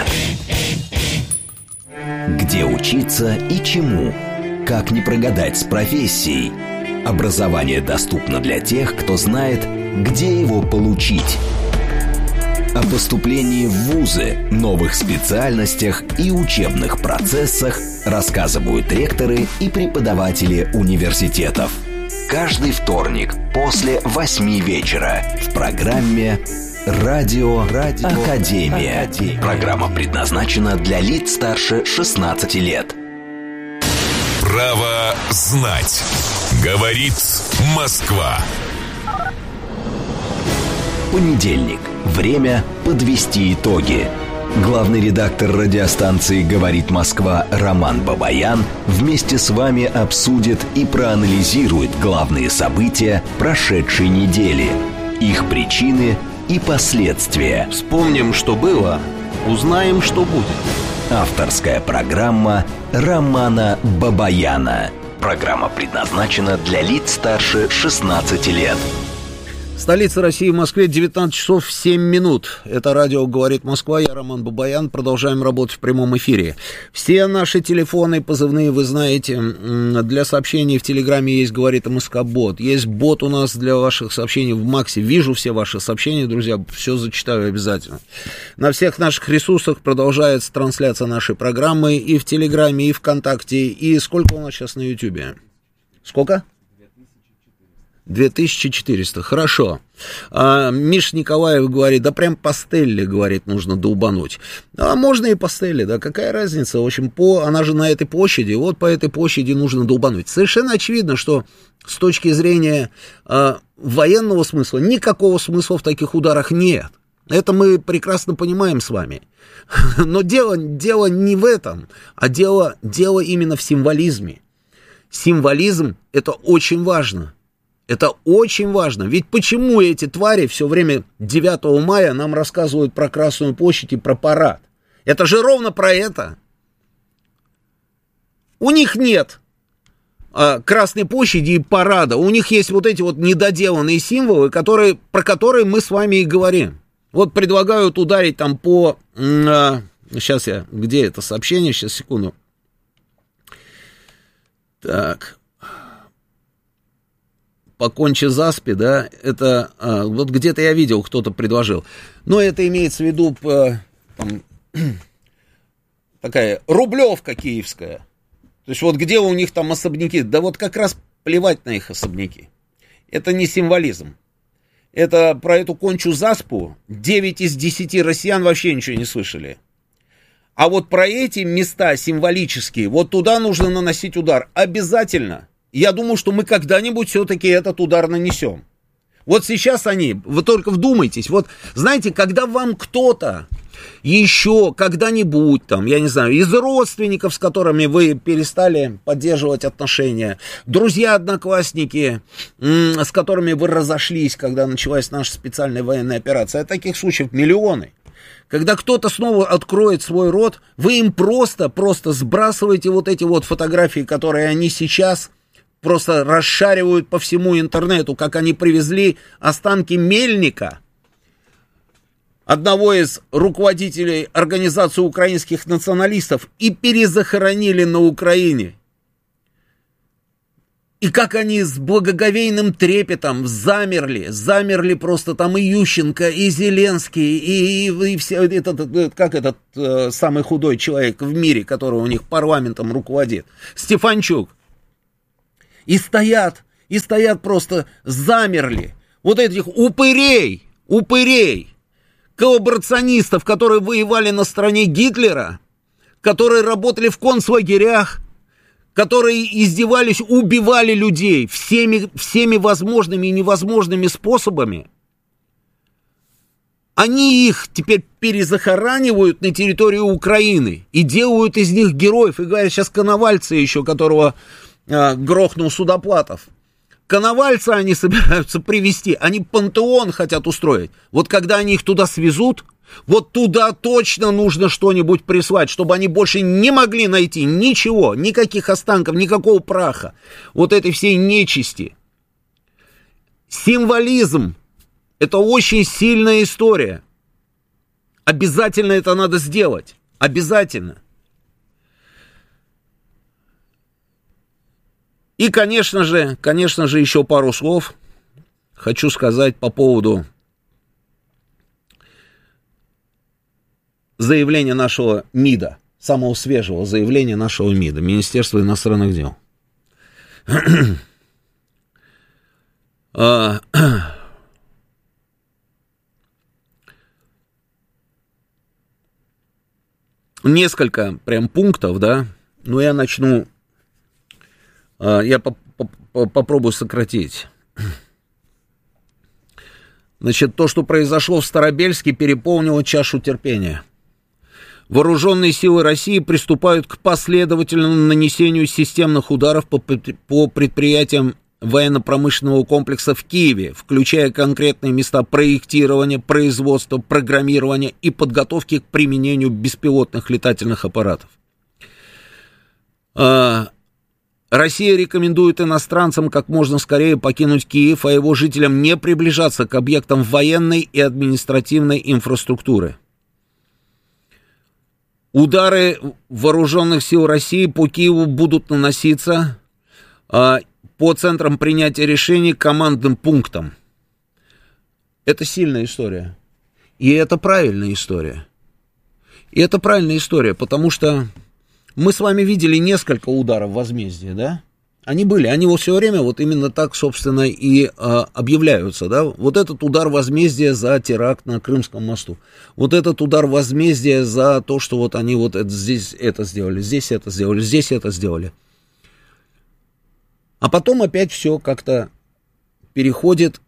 Где учиться и чему? Как не прогадать с профессией? Образование доступно для тех, кто знает, где его получить. О поступлении в вузы, новых специальностях и учебных процессах рассказывают ректоры и преподаватели университетов. Каждый вторник после восьми вечера в программе Радио, Радио Академия. Академия. Программа предназначена для лиц старше шестнадцати лет. Право знать. Говорит Москва. Понедельник. Время подвести итоги. Главный редактор радиостанции «Говорит Москва» Роман Бабаян вместе с вами обсудит и проанализирует главные события прошедшей недели, их причины и последствия. Вспомним, что было, узнаем, что будет. Авторская программа Романа Бабаяна. Программа предназначена для лиц старше шестнадцати лет. Столица России, в Москве, девятнадцать часов семь минут. Это радио «Говорит Москва», я Роман Бабаян. Продолжаем работать в прямом эфире. Все наши телефоны, позывные, вы знаете. Для сообщений в Телеграме есть «Говорит МСК-бот». Есть бот у нас для ваших сообщений в Максе. Вижу все ваши сообщения, друзья, все зачитаю обязательно. На всех наших ресурсах продолжается трансляция нашей программы и в Телеграме, и ВКонтакте. И сколько у нас сейчас на Ютьюбе? Сколько? две тысячи четыреста, хорошо. А, Миша Николаев говорит, да прям по Стелле, говорит, нужно долбануть. А можно и по Стелле, да, какая разница? В общем, по, она же на этой площади, вот по этой площади нужно долбануть. Совершенно очевидно, что с точки зрения а, военного смысла никакого смысла в таких ударах нет. Это мы прекрасно понимаем с вами. Но дело, дело не в этом, а дело, дело именно в символизме. Символизм – это очень важно. Это очень важно. Ведь почему эти твари все время девятого мая нам рассказывают про Красную площадь и про парад? Это же ровно про это. У них нет а, Красной площади и парада. У них есть вот эти вот недоделанные символы, которые, про которые мы с вами и говорим. Вот предлагают ударить там по... А, сейчас я... Где это сообщение? Сейчас, секунду. Так... По Конча-Заспи, да, это, а, вот где-то я видел, кто-то предложил, но это имеется в виду, по, там, такая Рублевка киевская, то есть вот где у них там особняки, да вот как раз плевать на их особняки, это не символизм, это про эту Кончу-Заспу девять из десяти россиян вообще ничего не слышали, а вот про эти места символические, вот туда нужно наносить удар, обязательно. Я думаю, что мы когда-нибудь все-таки этот удар нанесем. Вот сейчас они, вы только вдумайтесь, вот знаете, когда вам кто-то еще когда-нибудь там, я не знаю, из родственников, с которыми вы перестали поддерживать отношения, друзья, одноклассники, с которыми вы разошлись, когда началась наша специальная военная операция, а таких случаев миллионы. Когда кто-то снова откроет свой рот, вы им просто, просто сбрасываете вот эти вот фотографии, которые они сейчас... просто расшаривают по всему интернету, как они привезли останки Мельника, одного из руководителей организации украинских националистов, и перезахоронили на Украине. И как они с благоговейным трепетом замерли, замерли просто там и Ющенко, и Зеленский, и, и, и все, этот, как этот э, самый худой человек в мире, который у них парламентом руководит, Стефанчук. И стоят, и стоят просто, замерли. Вот этих упырей, упырей, коллаборационистов, которые воевали на стороне Гитлера, которые работали в концлагерях, которые издевались, убивали людей всеми, всеми возможными и невозможными способами. Они их теперь перезахоранивают на территории Украины и делают из них героев. И говорят, сейчас Коновальца еще, которого... грохнул Судоплатов. Коновальца они собираются привезти, они пантеон хотят устроить. Вот когда они их туда свезут, вот туда точно нужно что-нибудь прислать, чтобы они больше не могли найти ничего, никаких останков, никакого праха, вот этой всей нечисти. Символизм — это очень сильная история. Обязательно это надо сделать, обязательно. И, конечно же, конечно же, еще пару слов хочу сказать по поводу заявления нашего МИДа, самого свежего заявления нашего МИДа, Министерства иностранных дел. несколько прям пунктов, да, но я начну, я попробую сократить. Значит, то, что произошло в Старобельске, переполнило чашу терпения. Вооруженные силы России приступают к последовательному нанесению системных ударов по, по предприятиям военно-промышленного комплекса в Киеве, включая конкретные места проектирования, производства, программирования и подготовки к применению беспилотных летательных аппаратов. Россия рекомендует иностранцам как можно скорее покинуть Киев, а его жителям не приближаться к объектам военной и административной инфраструктуры. Удары вооруженных сил России по Киеву будут наноситься а, по центрам принятия решений, командным пунктам. Это сильная история. И это правильная история. И это правильная история, потому что мы с вами видели несколько ударов возмездия, да? Они были, они вот все время вот именно так, собственно, и а, объявляются, да? Вот этот удар возмездия за теракт на Крымском мосту. Вот этот удар возмездия за то, что вот они вот это, здесь это сделали, здесь это сделали, здесь это сделали. А потом опять все как-то переходит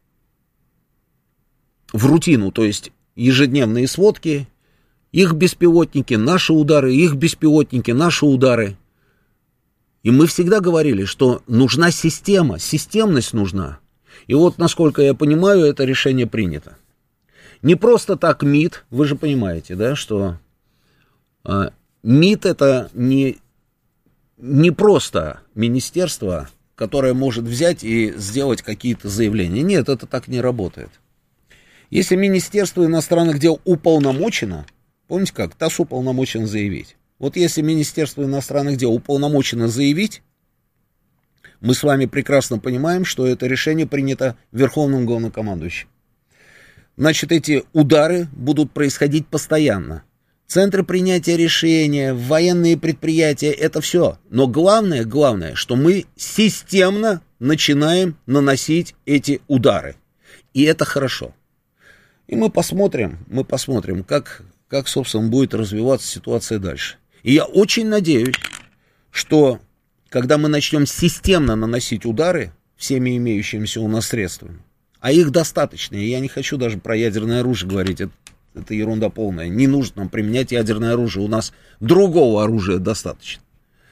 в рутину, то есть ежедневные сводки, их беспилотники, наши удары, их беспилотники, наши удары. И мы всегда говорили, что нужна система, системность нужна. И вот, насколько я понимаю, это решение принято. Не просто так МИД, вы же понимаете, да, что э, МИД это не, не просто министерство, которое может взять и сделать какие-то заявления. Нет, это так не работает. Если Министерство иностранных дел уполномочено, помните как, ТАСС уполномочен заявить. Вот если Министерство иностранных дел уполномочено заявить, мы с вами прекрасно понимаем, что это решение принято Верховным главнокомандующим. Значит, эти удары будут происходить постоянно. Центры принятия решения, военные предприятия, это все. Но главное, главное, что мы системно начинаем наносить эти удары. И это хорошо. И мы посмотрим, мы посмотрим, как... как, собственно, будет развиваться ситуация дальше. И я очень надеюсь, что когда мы начнем системно наносить удары всеми имеющимися у нас средствами, а их достаточно, и я не хочу даже про ядерное оружие говорить, это, это ерунда полная, не нужно нам применять ядерное оружие, у нас другого оружия достаточно.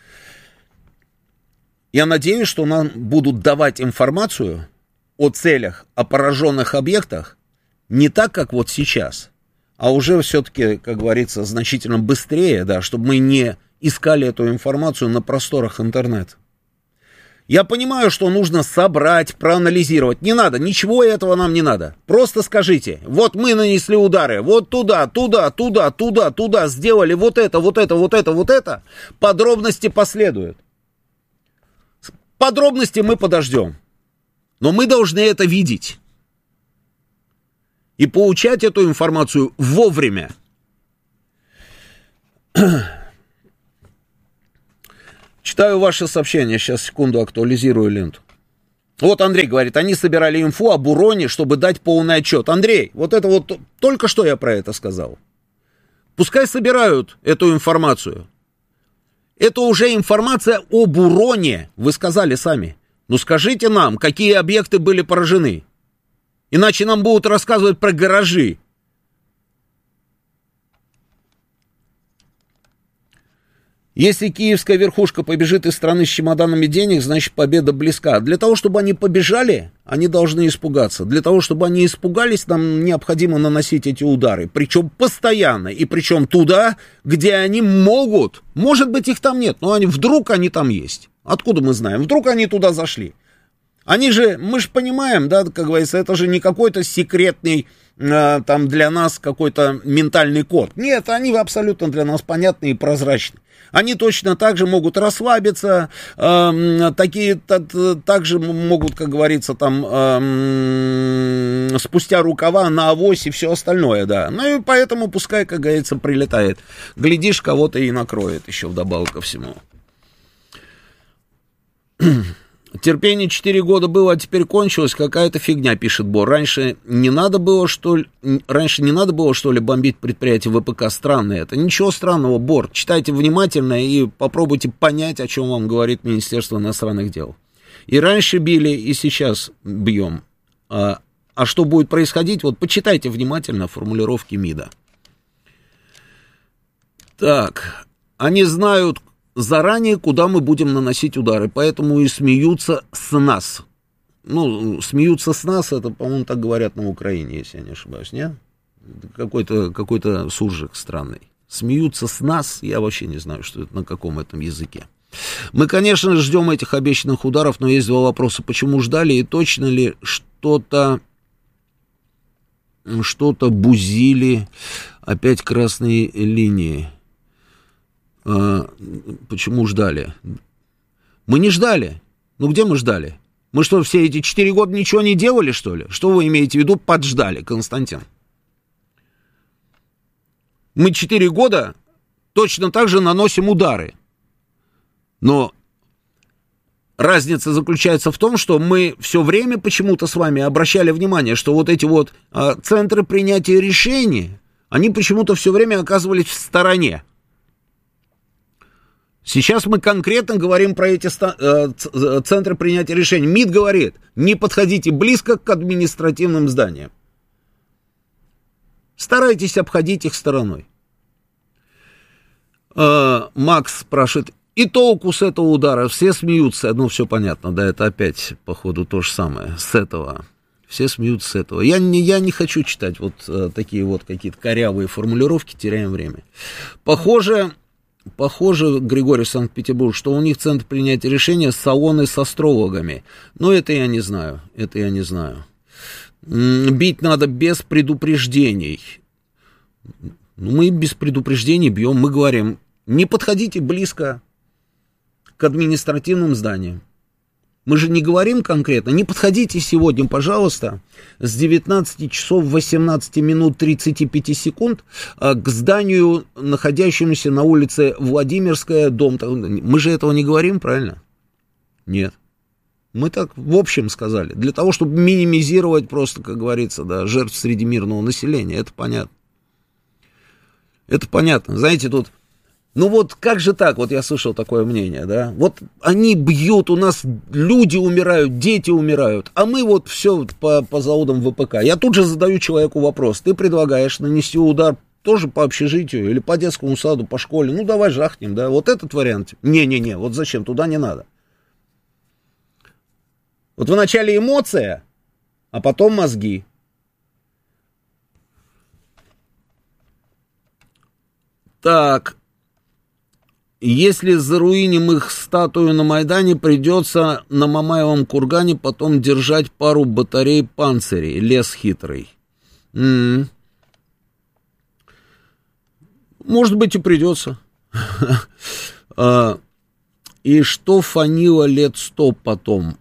Я надеюсь, что нам будут давать информацию о целях, о пораженных объектах не так, как вот сейчас, а уже все-таки, как говорится, значительно быстрее, да, чтобы мы не искали эту информацию на просторах интернета. Я понимаю, что нужно собрать, проанализировать. Не надо, ничего этого нам не надо. Просто скажите, вот мы нанесли удары, вот туда, туда, туда, туда, туда, сделали вот это, вот это, вот это, вот это. Подробности последуют. Подробности мы подождем. Но мы должны это видеть. И получать эту информацию вовремя. Читаю ваше сообщение. Сейчас, секунду, актуализирую ленту. Вот Андрей говорит, они собирали инфу об уроне, чтобы дать полный отчет. Андрей, вот это вот, только что я про это сказал. Пускай собирают эту информацию. Это уже информация об уроне, вы сказали сами. Ну скажите нам, какие объекты были поражены. Иначе нам будут рассказывать про гаражи. Если киевская верхушка побежит из страны с чемоданами денег, значит победа близка. Для того, чтобы они побежали, они должны испугаться. Для того, чтобы они испугались, нам необходимо наносить эти удары. Причем постоянно. И причем туда, где они могут. Может быть, их там нет, но они, вдруг они там есть. Откуда мы знаем? Вдруг они туда зашли. Они же, мы же понимаем, да, как говорится, это же не какой-то секретный, э, там, для нас какой-то ментальный код. Нет, они абсолютно для нас понятны и прозрачны. Они точно так же могут расслабиться, э, такие, так, также могут, как говорится, там, э, спустя рукава на авось и все остальное, да. Ну и поэтому пускай, как говорится, прилетает. Глядишь, кого-то и накроет еще вдобавок ко всему. Терпение четыре года было, а теперь кончилось, какая-то фигня, пишет Бор. Раньше не надо было, что ли, раньше не надо было, что ли, бомбить предприятие ВПК? Странно это. Ничего странного, Бор. Читайте внимательно и попробуйте понять, о чем вам говорит Министерство иностранных дел. И раньше били, и сейчас бьем. А, а что будет происходить, вот почитайте внимательно формулировки МИДа. Так, они знают заранее, куда мы будем наносить удары, поэтому и смеются с нас. Ну, смеются с нас, это, по-моему, так говорят на Украине, если я не ошибаюсь, нет? Какой-то, какой-то суржик странный. Смеются с нас, я вообще не знаю, что это, на каком этом языке. Мы, конечно, ждем этих обещанных ударов, но есть два вопроса. Почему ждали и точно ли что-то, что-то бузили, опять красные линии? А, почему ждали? Мы не ждали. Ну, где мы ждали? Мы что, все эти четыре года ничего не делали, что ли? Что вы имеете в виду подждали, Константин? Мы четыре года точно так же наносим удары. Но разница заключается в том, что мы все время почему-то с вами обращали внимание, что вот эти вот а, центры принятия решений, они почему-то все время оказывались в стороне. Сейчас мы конкретно говорим про эти э, центры принятия решений. МИД говорит, не подходите близко к административным зданиям. Старайтесь обходить их стороной. Э, Макс спрашивает, и толку с этого удара? Все смеются. Ну, все понятно, да, это опять, походу, то же самое. С этого. Все смеются с этого. Я не, я не хочу читать вот э, такие вот какие-то корявые формулировки, теряем время. Похоже... Похоже, Григорий Санкт-Петербург, что у них центр принятия решения салоны с астрологами. Но это я не знаю, это я не знаю. Бить надо без предупреждений. Мы без предупреждений бьем, мы говорим, не подходите близко к административным зданиям. Мы же не говорим конкретно, не подходите сегодня, пожалуйста, с девятнадцати часов восемнадцати минут тридцати пяти секунд к зданию, находящемуся на улице Владимирская, дом. Мы же этого не говорим, правильно? Нет. Мы так в общем сказали, для того, чтобы минимизировать просто, как говорится, да, жертв среди мирного населения, это понятно. Это понятно. Знаете, тут... Ну вот как же так, вот я слышал такое мнение, да, вот они бьют, у нас люди умирают, дети умирают, а мы вот все по, по заводам ВПК. Я тут же задаю человеку вопрос, ты предлагаешь нанести удар тоже по общежитию или по детскому саду, по школе, ну давай жахнем, да, вот этот вариант, не-не-не, вот зачем, туда не надо. Вот вначале эмоция, а потом мозги. Так... Если заруиним их статую на Майдане, придется на Мамаевом кургане потом держать пару батарей панцирей. Лес хитрый. М-м. Может быть, и придется. И что фанило лет сто потом?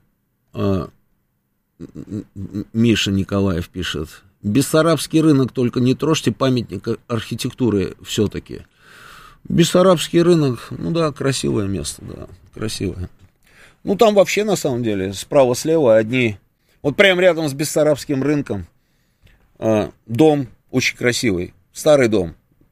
Миша Николаев пишет. Бессарабский рынок, только не трожьте, памятник архитектуры все-таки. Бессарабский рынок, ну да, красивое место, да, красивое. Ну там вообще на самом деле справа-слева одни, вот прямо рядом с Бессарабским рынком э, дом очень красивый, старый дом.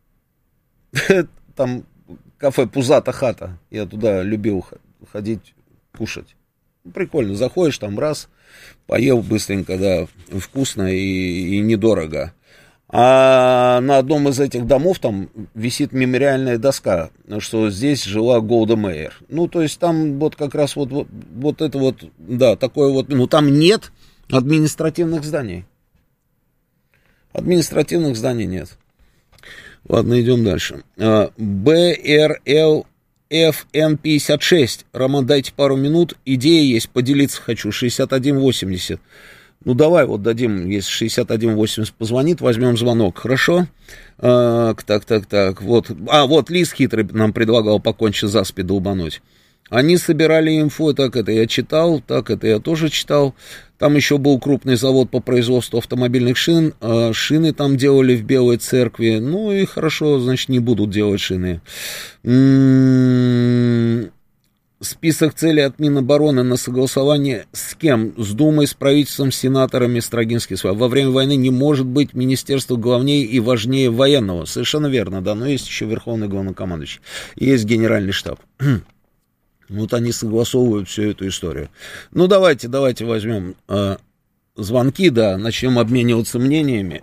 Там кафе «Пузата хата», я туда любил ходить кушать. Прикольно, заходишь там раз, поел быстренько, да, вкусно и, и недорого. А на одном из этих домов там висит мемориальная доска, что здесь жила Голда Меир. Ну, то есть там вот как раз вот, вот, вот это вот, да, такое вот, ну, там нет административных зданий. Административных зданий нет. Ладно, идем дальше. бэ эр эл эф эн пятьдесят шесть. Роман, дайте пару минут. Идея есть, поделиться хочу. шестьдесят один восемьдесят. Ну, давай вот дадим, если шестьдесят один восемьдесят позвонит, возьмем звонок, хорошо? А, так, так, так, вот. А, вот Лис хитрый нам предлагал покончить заспи долбануть. Они собирали инфу, так это я читал, так это я тоже читал. Там еще был крупный завод по производству автомобильных шин. А шины там делали в Белой Церкви. Ну и хорошо, значит, не будут делать шины. М-м-м- список целей от Минобороны на согласование с кем? С Думой, с правительством, с сенаторами, Строгинский. Во время войны не может быть министерство главнее и важнее военного. Совершенно верно, да, но есть еще Верховный главнокомандующий, есть Генеральный штаб. Вот они согласовывают всю эту историю. Ну, давайте, давайте возьмем э, звонки, да, начнем обмениваться мнениями.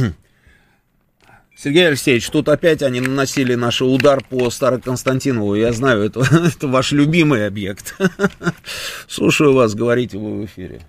Сергей Алексеевич, тут опять они наносили наш удар по Староконстантинову. Я знаю, это, это ваш любимый объект. Слушаю вас, говорите вы в эфире.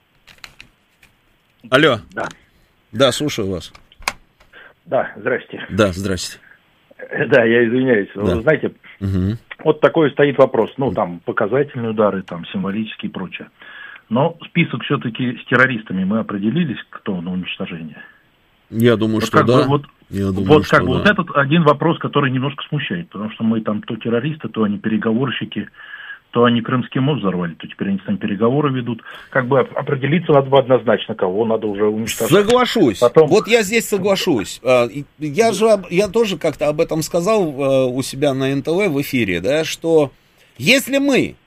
Алло. Да. Да, слушаю вас. Да, здрасте. Да, здрасте. Да, я извиняюсь. Да. Вы знаете, угу. вот такой стоит вопрос. Ну, там, показательные удары, там, символические и прочее. Но список все-таки с террористами мы определились, кто на уничтожение. Я думаю, вот что как да. бы, вот Я думаю, вот что как бы да. вот этот один вопрос, который немножко смущает, потому что мы там то террористы, то они переговорщики, то они Крымский мост взорвали, то теперь они там переговоры ведут. Как бы определиться надо бы однозначно, кого надо уже уничтожать. Соглашусь. Потом... Вот я здесь соглашусь. Я же, я тоже как-то об этом сказал у себя на эн тэ вэ в эфире, да, что если мы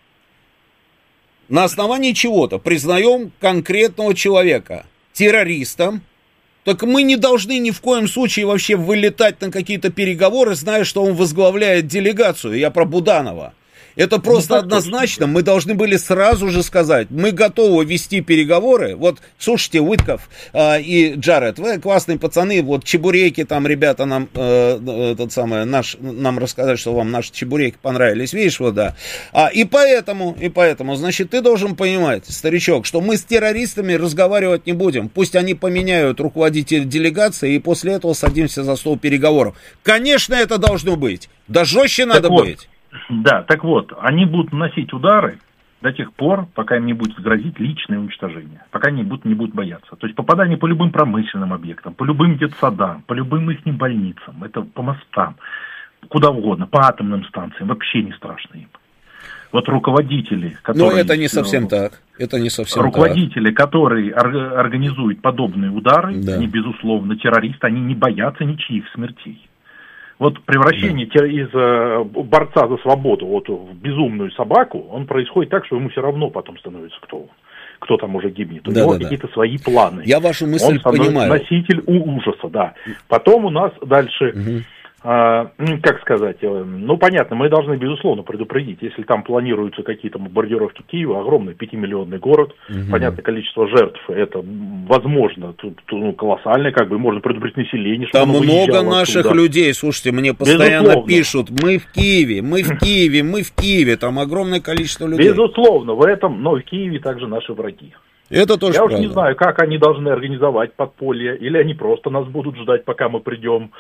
на основании чего-то признаем конкретного человека террористом, так мы не должны ни в коем случае вообще вылетать на какие-то переговоры, зная, что он возглавляет делегацию. Я про Буданова. Это просто ну, однозначно. Точно. Мы должны были сразу же сказать, мы готовы вести переговоры. Вот, слушайте, Уитков э, и Джаред, вы классные пацаны. Вот чебуреки там, ребята, нам э, этот самый, наш, нам рассказали, что вам наши чебуреки понравились. Видишь, вот да. А, и поэтому, и поэтому, значит, ты должен понимать, старичок, что мы с террористами разговаривать не будем. Пусть они поменяют руководителя делегации, и после этого садимся за стол переговоров. Конечно, это должно быть. Да жестче так надо вот. быть. Да, так вот, они будут наносить удары до тех пор, пока им не будет грозить личное уничтожение, пока они будут, не будут бояться. То есть попадание по любым промышленным объектам, по любым детсадам, по любым их больницам, это по мостам, куда угодно, по атомным станциям, вообще не страшно им. Вот руководители, которые... Но это не совсем так. Это не совсем руководители, так. которые ор- организуют подобные удары, да. они, безусловно, террористы, они не боятся ничьих смертей. Вот превращение да. из э, борца за свободу вот, в безумную собаку, он происходит так, что ему все равно потом становится кто, кто там уже гибнет. У да, него да, какие-то да. свои планы. Я вашу мысль он понимаю. Он носитель ужаса, да. Потом у нас дальше... Угу. А, как сказать, ну, понятно, мы должны, безусловно, предупредить, если там планируются какие-то бомбардировки Киева, огромный пятимиллионный город, угу. понятное количество жертв, это, возможно, тут, ну, колоссальное, как бы, можно предупредить население, что там много наших оттуда. Людей, слушайте, мне постоянно безусловно. Пишут, мы в Киеве, мы в Киеве, мы в Киеве, там огромное количество людей. Безусловно, в этом, но в Киеве также наши враги. Это тоже Я правда. уж не знаю, как они должны организовать подполье, или они просто нас будут ждать, пока мы придем,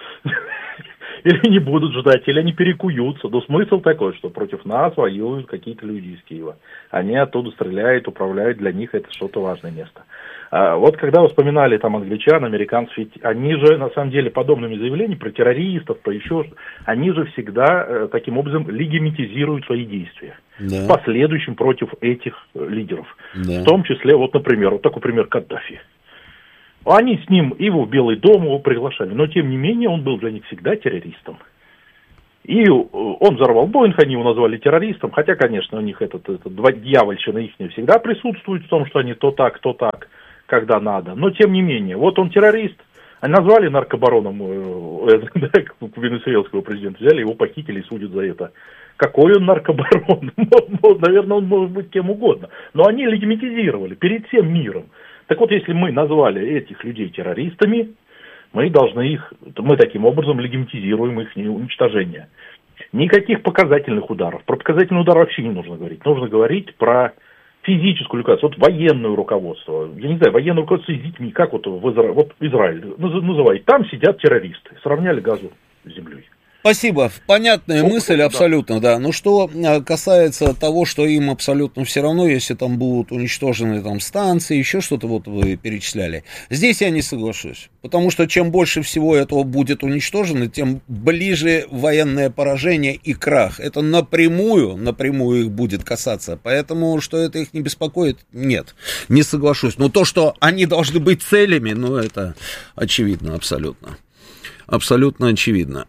или не будут ждать, или они перекуются. Но смысл такой, что против нас воюют какие-то люди из Киева. Они оттуда стреляют, управляют, для них это что-то важное место. А вот когда вы вспоминали там англичан, американцев, ведь они же, на самом деле, подобными заявлениями про террористов, про еще что-то, они же всегда э, таким образом легитимизируют свои действия. Да. В последующем против этих э, лидеров. Да. В том числе, вот, например, вот такой пример Каддафи. Они с ним его в Белый дом его приглашали, но тем не менее он был для них всегда террористом. И он взорвал Боинг, они его назвали террористом, хотя, конечно, у них этот, этот дьявольщина их всегда присутствует в том, что они то так, то так, когда надо. Но тем не менее, вот он террорист, они назвали наркобароном э, э, венесуэльского президента, взяли его, похитили и судят за это. Какой он наркобарон? Наверное, он может быть кем угодно. Но они легитимизировали перед всем миром. Так вот, если мы назвали этих людей террористами, мы должны их, мы таким образом легитимизируем их уничтожение. Никаких показательных ударов. Про показательные удары вообще не нужно говорить. Нужно говорить про физическую ликвидацию. Вот военное руководство. Я не знаю, военное руководство с детьми, как вот в Изра... вот Израиль называют. Там сидят террористы. Сравняли газу с землей. Спасибо. Понятная ну, мысль, да. абсолютно, да. Ну, что касается того, что им абсолютно все равно, если там будут уничтожены там станции, еще что-то вот вы перечисляли. Здесь я не соглашусь. Потому что чем больше всего этого будет уничтожено, тем ближе военное поражение и крах. Это напрямую, напрямую их будет касаться. Поэтому, что это их не беспокоит, нет, не соглашусь. Но то, что они должны быть целями, ну, это очевидно абсолютно. абсолютно очевидно.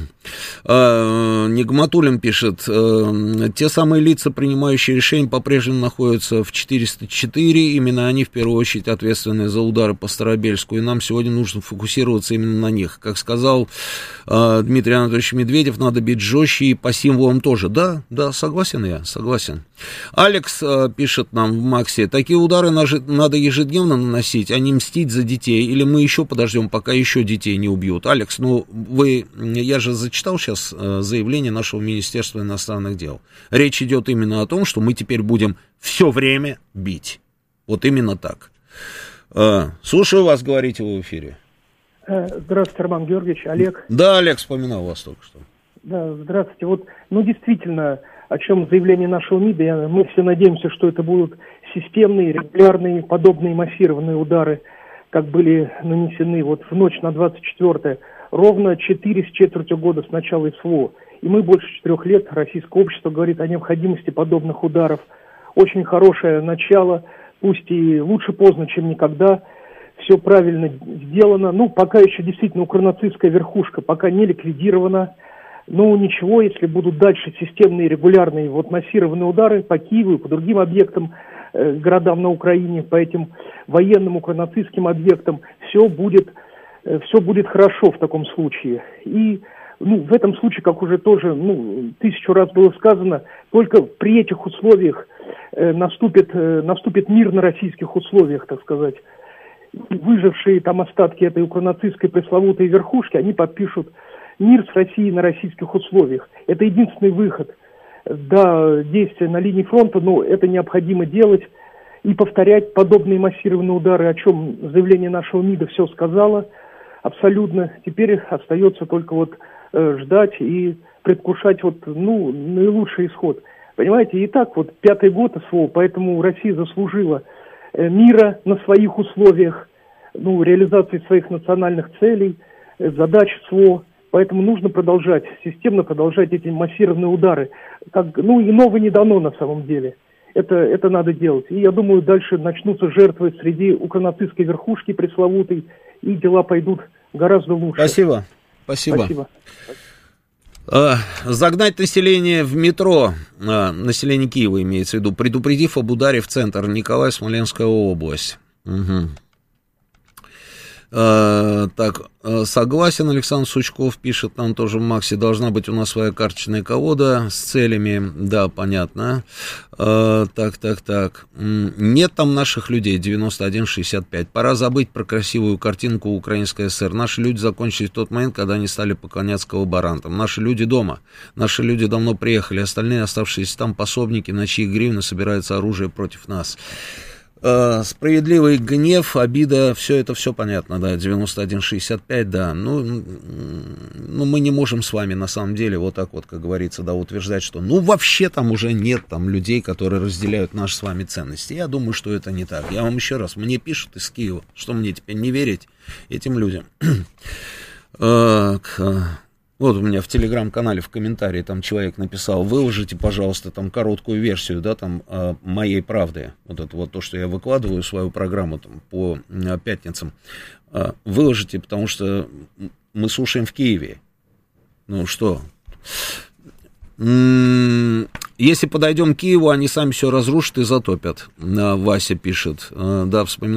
Нигматуллин пишет, те самые лица, принимающие решения, по-прежнему находятся в четыреста четыре, именно они в первую очередь ответственны за удары по Старобельску, и нам сегодня нужно фокусироваться именно на них. Как сказал Дмитрий Анатольевич Медведев, надо бить жестче и по символам тоже. Да, да, согласен я, согласен. Алекс пишет нам в Максе, такие удары надо ежедневно наносить, а не мстить за детей, или мы еще подождем, пока еще детей не убьют. Алекс, ну вы, я же зачитал сейчас заявление нашего Министерства иностранных дел. Речь идет именно о том, что мы теперь будем все время бить. Вот именно так. Слушаю вас, говорите вы в эфире. Здравствуйте, Роман Георгиевич, Олег. Да, Олег, вспоминал вас только что. Да, здравствуйте. Вот, ну, действительно, о чем заявление нашего МИДа, мы все надеемся, что это будут системные, регулярные, подобные массированные удары, как были нанесены вот в ночь на двадцать четвёртое, ровно четыре с четвертью года с начала СВО. И мы больше четырех лет, российское общество говорит о необходимости подобных ударов. Очень хорошее начало, пусть и лучше поздно, чем никогда. Все правильно сделано. Ну, пока еще действительно укронацистская верхушка пока не ликвидирована. Ну, ничего, если будут дальше системные, регулярные, вот массированные удары по Киеву и по другим объектам, э, городам на Украине, по этим военным укронацистским объектам, все будет, э, все будет хорошо в таком случае. И, ну, в этом случае, как уже тоже, ну, тысячу раз было сказано, только при этих условиях э, наступит, э, наступит мир на российских условиях, так сказать. Выжившие там остатки этой укронацистской пресловутой верхушки, они подпишут мир с Россией на российских условиях. Это единственный выход. Да, действия на линии фронта, но это необходимо делать и повторять подобные массированные удары, о чем заявление нашего МИДа все сказало абсолютно. Теперь остается только вот э, ждать и предвкушать вот, ну, наилучший исход. Понимаете, и так вот пятый год СВО, поэтому Россия заслужила э, мира на своих условиях, ну, реализации своих национальных целей, э, задач СВО. Поэтому нужно продолжать, системно продолжать эти массированные удары. Как, ну, иного не дано на самом деле. Это, это надо делать. И я думаю, дальше начнутся жертвы среди укронацистской верхушки пресловутой, и дела пойдут гораздо лучше. Спасибо. Спасибо. Спасибо. Загнать население в метро, население Киева имеется в виду, предупредив об ударе в центр. Николай, Смоленская область. Угу. Uh, так, uh, согласен, Александр Сучков пишет нам тоже в Максе, должна быть у нас своя карточная колода с целями, да, понятно. Uh, так, так, так, нет там наших людей, девяносто один шестьдесят пять, пора забыть про красивую картинку Украинской ССР, наши люди закончились в тот момент, когда они стали поклоняться коллаборантам, наши люди дома, наши люди давно приехали, остальные оставшиеся там пособники, на чьи гривны собирается оружие против нас. Справедливый гнев, обида, все это все понятно, да, девяносто один шестьдесят пять, да, ну, ну, мы не можем с вами, на самом деле, вот так вот, как говорится, да, утверждать, что, ну, вообще там уже нет там людей, которые разделяют наши с вами ценности. Я думаю, что это не так. Я вам еще раз, мне пишут из Киева, что мне теперь не верить этим людям. Вот у меня в телеграм-канале в комментарии там человек написал, выложите, пожалуйста, там короткую версию, да, там, э, моей правды, вот это вот то, что я выкладываю свою программу там по э, пятницам, э, выложите, потому что мы слушаем в Киеве. Ну что, м-м, если подойдем к Киеву, они сами все разрушат и затопят, э, Вася пишет, э, да, вспоминаю.